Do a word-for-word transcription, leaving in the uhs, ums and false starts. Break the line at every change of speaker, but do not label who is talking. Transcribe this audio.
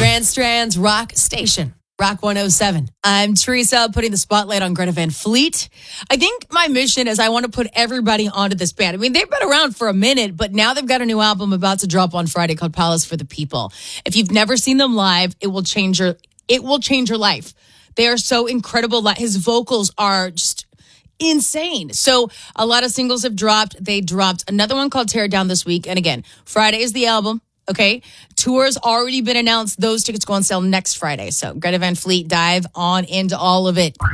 Grand Strand's Rock Station, Rock one oh seven. I'm Teresa, putting the spotlight on Greta Van Fleet. I think my mission is I want to put everybody onto this band. I mean, they've been around for a minute, but now they've got a new album about to drop on Friday called Palace for the People. If you've never seen them live, it will change your it will change your life. They are so incredible. His vocals are just insane. So a lot of singles have dropped. They dropped another one called Tear Down this week. And again, Friday is the album. Okay. Tour's already been announced. Those tickets go on sale next Friday. So Greta Van Fleet, dive on into all of it.